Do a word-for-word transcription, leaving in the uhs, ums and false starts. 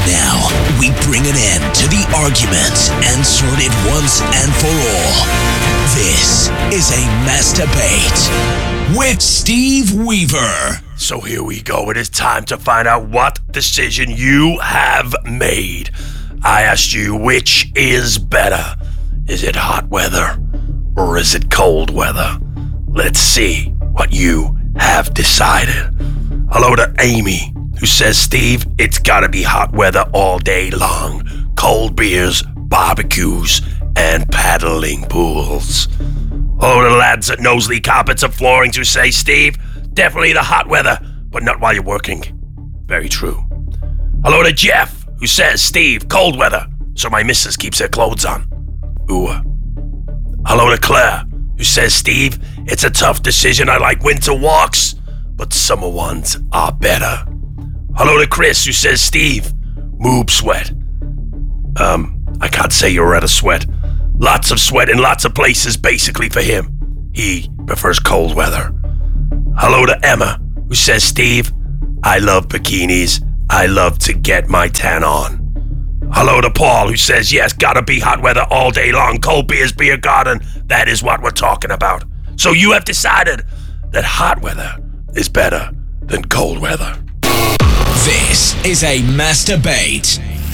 Now, we bring an end to the arguments and sort it once and for all. This is a Masturbate with Steve Weaver. So here we go. It is time to find out what decision you have made. I asked you, which is better? Is it hot weather or is it cold weather? Let's see what you have decided. Hello to Amy, who says, Steve, it's gotta be hot weather all day long. Cold beers, barbecues, and paddling pools. Hello to the lads at Nosley Carpets and Floorings who say, Steve, definitely the hot weather, but not while you're working. Very true. Hello to Jeff, who says, Steve, cold weather, so my missus keeps her clothes on. Ooh. Hello to Claire, who says, Steve, it's a tough decision. I like winter walks, but summer ones are better. Hello to Chris, who says, Steve, moob sweat. Um, I can't say you're at a sweat. Lots of sweat in lots of places, basically, for him. He prefers cold weather. Hello to Emma, who says, Steve, I love bikinis. I love to get my tan on. Hello to Paul, who says, yes, gotta be hot weather all day long. Cold beers, beer garden. That is what we're talking about. So you have decided that hot weather is better than cold weather. This is a Masturbate